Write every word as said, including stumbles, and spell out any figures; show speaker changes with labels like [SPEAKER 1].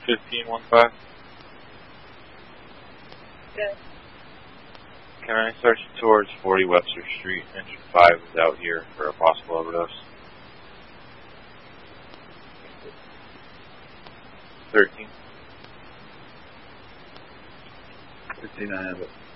[SPEAKER 1] fifteen one five.
[SPEAKER 2] Good.
[SPEAKER 1] Can I search towards forty Webster Street? Engine five is out here for a possible overdose. thirteen.
[SPEAKER 3] fifteen, I have it.